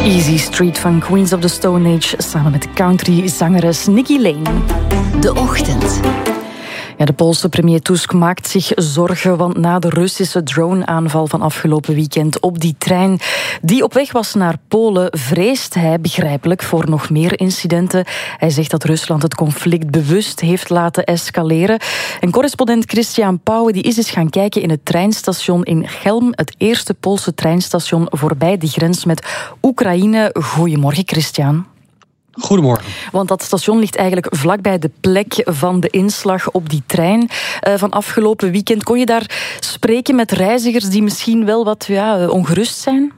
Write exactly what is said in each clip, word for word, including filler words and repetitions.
Easy Street van Queens of the Stone Age samen met country-zangeres Nikki Lane. De Ochtend. Ja, de Poolse premier Tusk maakt zich zorgen, want na de Russische drone-aanval van afgelopen weekend op die trein die op weg was naar Polen, vreest hij begrijpelijk voor nog meer incidenten. Hij zegt dat Rusland het conflict bewust heeft laten escaleren. En correspondent Christian Pauwen die is eens gaan kijken in het treinstation in Chelm, het eerste Poolse treinstation voorbij de grens met Oekraïne. Goedemorgen, Christian. Goedemorgen. Want dat station ligt eigenlijk vlakbij de plek van de inslag op die trein uh, van afgelopen weekend. Kon je daar spreken met reizigers die misschien wel wat ja, ongerust zijn?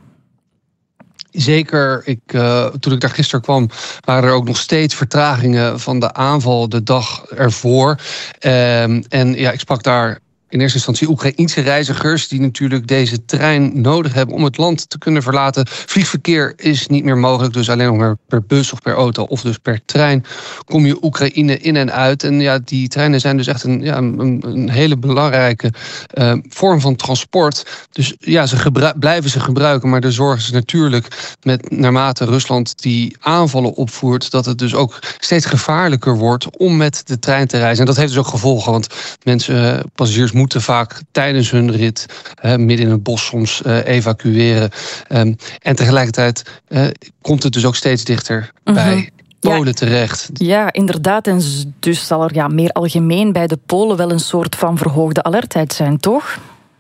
Zeker. Ik, uh, toen ik daar gisteren kwam, waren er ook nog steeds vertragingen van de aanval de dag ervoor. Uh, en ja, ik sprak daar in eerste instantie Oekraïense reizigers die natuurlijk deze trein nodig hebben om het land te kunnen verlaten. Vliegverkeer is niet meer mogelijk, dus alleen nog maar per bus of per auto of dus per trein kom je Oekraïne in en uit. En ja, die treinen zijn dus echt een, ja, een, een hele belangrijke uh, vorm van transport. Dus ja, ze gebru- blijven ze gebruiken, maar de zorg is natuurlijk met naarmate Rusland die aanvallen opvoert, dat het dus ook steeds gevaarlijker wordt om met de trein te reizen. En dat heeft dus ook gevolgen, want mensen, uh, passagiers moeten vaak tijdens hun rit uh, midden in het bos soms uh, evacueren. Um, en tegelijkertijd uh, komt het dus ook steeds dichter mm-hmm. bij Polen ja, terecht. Ja, inderdaad. En dus zal er ja, meer algemeen bij de Polen wel een soort van verhoogde alertheid zijn, toch?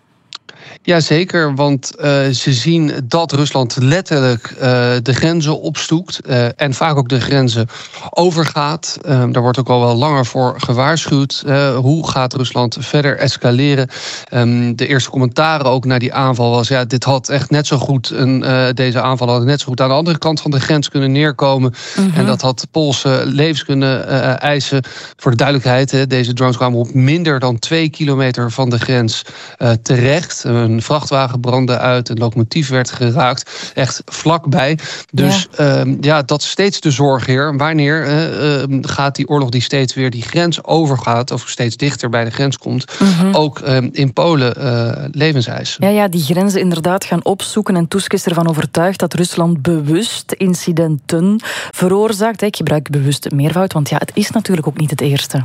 Jazeker, want uh, ze zien dat Rusland letterlijk uh, de grenzen opstoekt uh, en vaak ook de grenzen overgaat. Uh, daar wordt ook al wel langer voor gewaarschuwd. Uh, hoe gaat Rusland verder escaleren? Um, de eerste commentaren ook naar die aanval was, ja, dit had echt net zo goed, een, uh, deze aanval had net zo goed aan de andere kant van de grens kunnen neerkomen. Mm-hmm. En dat had Poolse levens kunnen uh, eisen. Voor de duidelijkheid, hè, deze drones kwamen op minder dan twee kilometer van de grens uh, terecht. Een vrachtwagen brandde uit, een locomotief werd geraakt. Echt vlakbij. Dus ja, uh, ja dat is steeds de zorg hier. Wanneer uh, uh, gaat die oorlog die steeds weer die grens overgaat, of steeds dichter bij de grens komt, mm-hmm. ook uh, in Polen uh, levenseisen? Ja, ja, die grenzen inderdaad gaan opzoeken. En Tusk is ervan overtuigd dat Rusland bewust incidenten veroorzaakt. Ik gebruik bewust het meervoud, want ja, het is natuurlijk ook niet het eerste.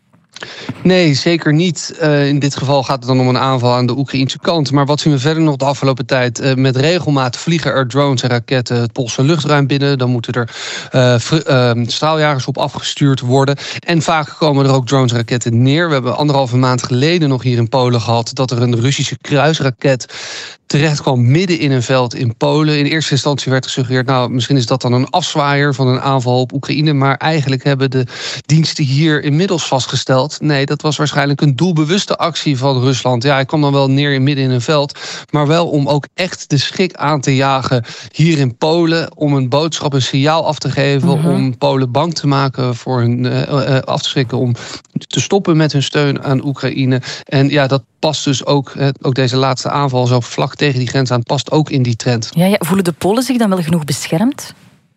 Nee, zeker niet. Uh, in dit geval gaat het dan om een aanval aan de Oekraïnse kant. Maar wat zien we verder nog de afgelopen tijd? Uh, met regelmaat vliegen er drones en raketten het Poolse luchtruim binnen. Dan moeten er uh, vr- uh, straaljagers op afgestuurd worden. En vaak komen er ook drones en raketten neer. We hebben anderhalve maand geleden nog hier in Polen gehad dat er een Russische kruisraket terecht kwam midden in een veld in Polen. In eerste instantie werd gesuggereerd, nou, misschien is dat dan een afzwaaier van een aanval op Oekraïne. Maar eigenlijk hebben de diensten hier inmiddels vastgesteld, nee, dat was waarschijnlijk een doelbewuste actie van Rusland. Ja, hij kwam dan wel neer in midden in een veld, maar wel om ook echt de schrik aan te jagen hier in Polen, om een boodschap, een signaal af te geven, mm-hmm. om Polen bang te maken voor hun uh, uh, af te schrikken, om te stoppen met hun steun aan Oekraïne. En ja, dat past dus ook, uh, ook deze laatste aanval zo vlak tegen die grens aan, past ook in die trend. Ja, ja, voelen de Polen zich dan wel genoeg beschermd?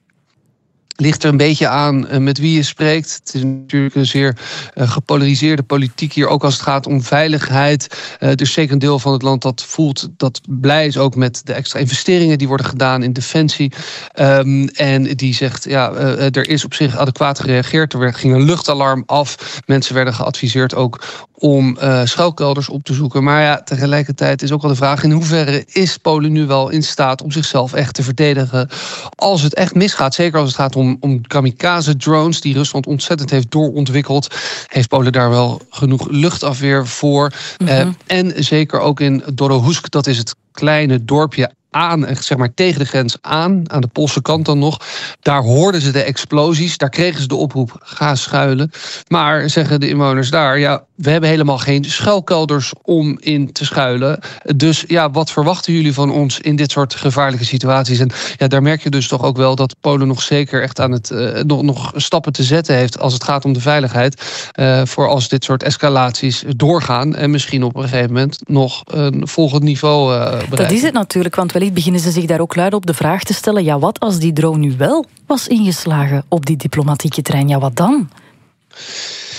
Ligt er een beetje aan uh, met wie je spreekt. Het is natuurlijk een zeer uh, gepolariseerde politiek hier, ook als het gaat om veiligheid. Uh, er is zeker een deel van het land dat voelt, dat blij is ook met de extra investeringen die worden gedaan in defensie. Um, en die zegt, ja, uh, er is op zich adequaat gereageerd. Er werd, ging een luchtalarm af. Mensen werden geadviseerd ook om uh, schuilkelders op te zoeken. Maar ja, tegelijkertijd is ook wel de vraag, in hoeverre is Polen nu wel in staat om zichzelf echt te verdedigen als het echt misgaat? Zeker als het gaat om, om kamikaze-drones die Rusland ontzettend heeft doorontwikkeld. Heeft Polen daar wel genoeg luchtafweer voor? Mm-hmm. Uh, en zeker ook in Dorohusk, dat is het kleine dorpje aan, zeg maar tegen de grens aan, aan de Poolse kant dan nog. Daar hoorden ze de explosies, daar kregen ze de oproep, ga schuilen. Maar, zeggen de inwoners daar, ja, we hebben helemaal geen schuilkelders om in te schuilen. Dus ja, wat verwachten jullie van ons in dit soort gevaarlijke situaties? En ja, daar merk je dus toch ook wel dat Polen nog zeker echt aan het uh, nog, nog stappen te zetten heeft als het gaat om de veiligheid. Uh, voor als dit soort escalaties doorgaan en misschien op een gegeven moment nog een volgend niveau uh, bereiken. Dat is het natuurlijk, want wellicht beginnen ze zich daar ook luid op de vraag te stellen, ja, wat als die drone nu wel was ingeslagen op die diplomatieke trein? Ja, wat dan?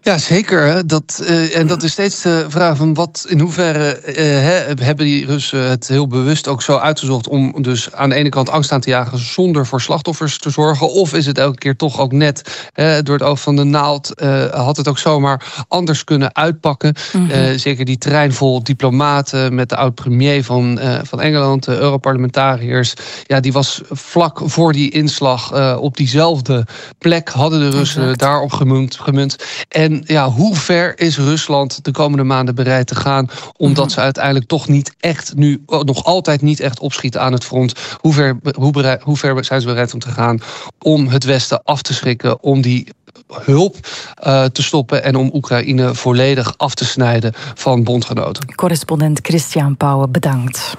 Ja, zeker. Dat, uh, en dat is steeds de vraag van wat, in hoeverre uh, he, hebben die Russen het heel bewust ook zo uitgezocht om dus aan de ene kant angst aan te jagen zonder voor slachtoffers te zorgen, of is het elke keer toch ook net uh, door het oog van de naald uh, had het ook zomaar anders kunnen uitpakken. Mm-hmm. Uh, zeker die trein vol diplomaten met de oud-premier van, uh, van Engeland, de Europarlementariërs, ja, die was vlak voor die inslag uh, op diezelfde plek, hadden de Russen exact. daarop gemunt, gemunt. En ja, hoe ver is Rusland de komende maanden bereid te gaan, omdat mm-hmm. ze uiteindelijk toch niet echt nu, nog altijd niet echt opschieten aan het front. Hoe ver, hoe, bereid, hoe ver zijn ze bereid om te gaan om het Westen af te schrikken, om die hulp uh, te stoppen en om Oekraïne volledig af te snijden van bondgenoten. Correspondent Christian Pauwen, bedankt.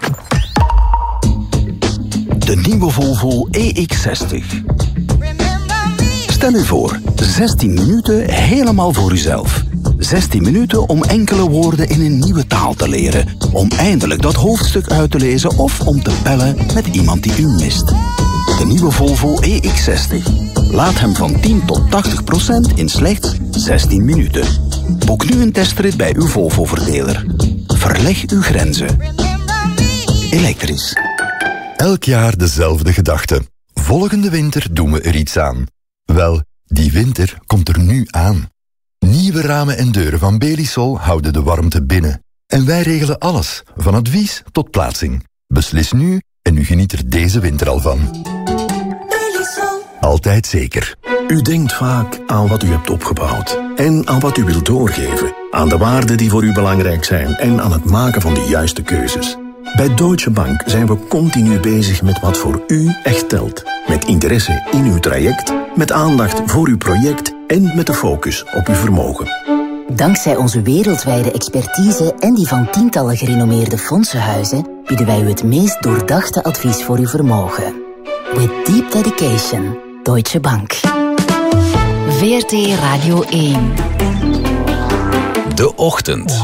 De nieuwe Volvo E X zestig. Stel u voor, zestien minuten helemaal voor uzelf. zestien minuten om enkele woorden in een nieuwe taal te leren. Om eindelijk dat hoofdstuk uit te lezen of om te bellen met iemand die u mist. De nieuwe Volvo E X zestig. Laat hem van tien tot tachtig procent in slechts zestien minuten. Boek nu een testrit bij uw Volvo-verdeler. Verleg uw grenzen. Elektrisch. Elk jaar dezelfde gedachte. Volgende winter doen we er iets aan. Wel, die winter komt er nu aan. Nieuwe ramen en deuren van Belisol houden de warmte binnen. En wij regelen alles, van advies tot plaatsing. Beslis nu en u geniet er deze winter al van. Belisol. Altijd zeker. U denkt vaak aan wat u hebt opgebouwd. En aan wat u wilt doorgeven. Aan de waarden die voor u belangrijk zijn. En aan het maken van de juiste keuzes. Bij Deutsche Bank zijn we continu bezig met wat voor u echt telt. Met interesse in uw traject, met aandacht voor uw project en met de focus op uw vermogen. Dankzij onze wereldwijde expertise en die van tientallen gerenommeerde fondsenhuizen bieden wij u het meest doordachte advies voor uw vermogen. With deep dedication, Deutsche Bank. V R T Radio één. De Ochtend.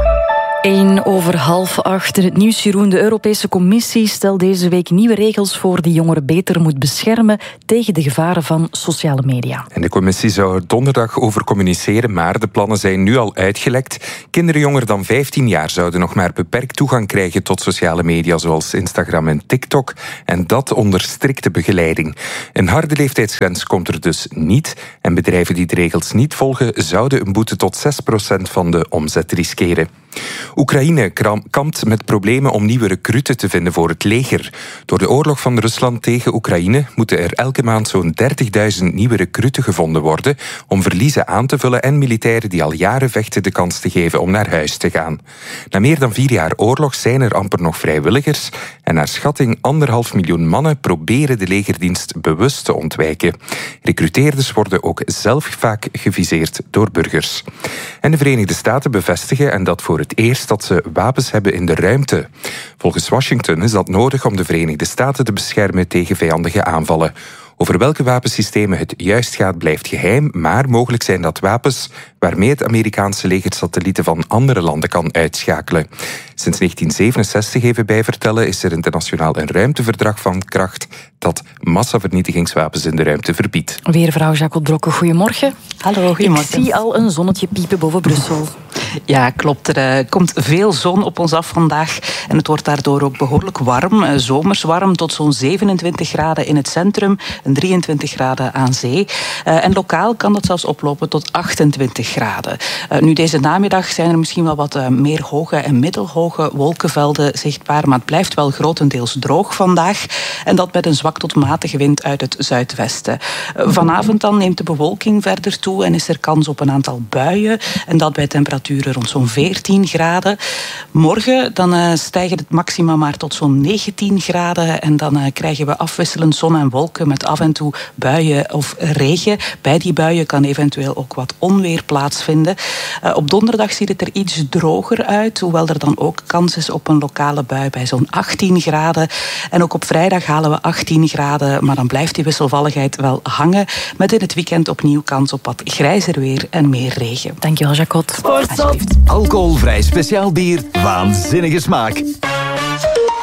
Eén over half acht in het nieuws, Jeroen. De Europese Commissie stelt deze week nieuwe regels voor die jongeren beter moet beschermen tegen de gevaren van sociale media. En de Commissie zou er donderdag over communiceren, maar de plannen zijn nu al uitgelekt. Kinderen jonger dan vijftien jaar zouden nog maar beperkt toegang krijgen tot sociale media zoals Instagram en TikTok. En dat onder strikte begeleiding. Een harde leeftijdsgrens komt er dus niet. En bedrijven die de regels niet volgen zouden een boete tot zes procent van de omzet riskeren. Oekraïne kampt met problemen om nieuwe recruten te vinden voor het leger. Door de oorlog van Rusland tegen Oekraïne moeten er elke maand zo'n dertigduizend nieuwe recruten gevonden worden om verliezen aan te vullen en militairen die al jaren vechten de kans te geven om naar huis te gaan. Na meer dan vier jaar oorlog zijn er amper nog vrijwilligers en naar schatting anderhalf miljoen mannen proberen de legerdienst bewust te ontwijken. Recruteerders worden ook zelf vaak geviseerd door burgers. En de Verenigde Staten bevestigen, en dat voor het eerst, dat ze wapens hebben in de ruimte. Volgens Washington is dat nodig om de Verenigde Staten te beschermen tegen vijandige aanvallen. Over welke wapensystemen het juist gaat blijft geheim, maar mogelijk zijn dat wapens waarmee het Amerikaanse leger satellieten van andere landen kan uitschakelen. Sinds negentien zevenenzestig, even bijvertellen, is er internationaal een ruimteverdrag van kracht dat massavernietigingswapens in de ruimte verbiedt. Weervrouw Jacques Drokke, goedemorgen. Hallo, goedemorgen. Ik zie al een zonnetje piepen boven Brussel. Ja, klopt. Er uh, komt veel zon op ons af vandaag. En het wordt daardoor ook behoorlijk warm. Uh, zomers warm tot zo'n zevenentwintig graden in het centrum. En drieëntwintig graden aan zee. Uh, en lokaal kan dat zelfs oplopen tot achtentwintig graden. Uh, nu, deze namiddag zijn er misschien wel wat uh, meer hoge en middelhoge wolkenvelden zichtbaar. Maar het blijft wel grotendeels droog vandaag. En dat met een zwak tot matige wind uit het zuidwesten. Uh, vanavond dan neemt de bewolking verder toe en is er kans op een aantal buien. En dat bij temperaturen rond zo'n veertien graden. Morgen dan uh, stijgen het maxima maar tot zo'n negentien graden. En dan uh, krijgen we afwisselend zon en wolken met af en toe buien of regen. Bij die buien kan eventueel ook wat onweer plaatsvinden. Uh, op donderdag ziet het er iets droger uit. Hoewel er dan ook kans is op een lokale bui bij zo'n achttien graden. En ook op vrijdag halen we achttien graden. Maar dan blijft die wisselvalligheid wel hangen. Met in het weekend opnieuw kans op wat grijzer weer en meer regen. Dankjewel, Jacot. Alcoholvrij speciaal bier, waanzinnige smaak.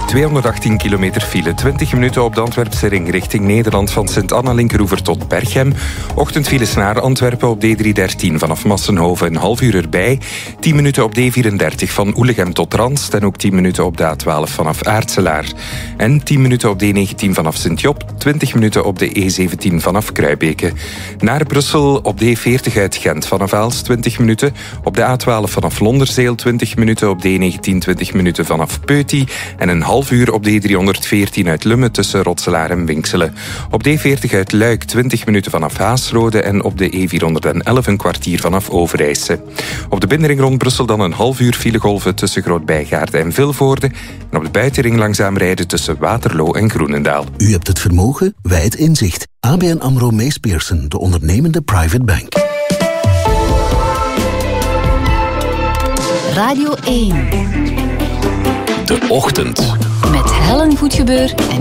tweehonderdachttien kilometer file, twintig minuten op de Antwerpse ring richting Nederland van Sint-Anna-Linkeroever tot Berchem. Ochtendfiles naar Antwerpen op D driehonderddertien vanaf Massenhoven, een half uur erbij. tien minuten op D vierendertig van Oelegem tot Ranst en ook tien minuten op de A twaalf vanaf Aartselaar. En tien minuten op D negentien vanaf Sint-Job, twintig minuten op de E zeventien vanaf Kruibeke. Naar Brussel op D veertig uit Gent vanaf Aalst, twintig minuten. Op de A twaalf vanaf Londerzeel, twintig minuten. Op D negentien, twintig minuten vanaf Peuty. En een half uur op D driehonderdveertien uit Lummen tussen Rotselaar en Winkselen. Op D veertig uit Luik, twintig minuten vanaf Haasrode. En op de E vierhonderdelf een kwartier vanaf Overijse. Op de binnenring rond Brussel dan een half uur filegolven tussen Groot-Bijgaarde en Vilvoorde. En op de buitenring langzaam rijden tussen Waterloo en Groenendaal. U hebt het vermogen, wij het inzicht. A B N AMRO Mees Pierson, de ondernemende private bank. Radio één. De Ochtend. Met Helen Goedgebeur en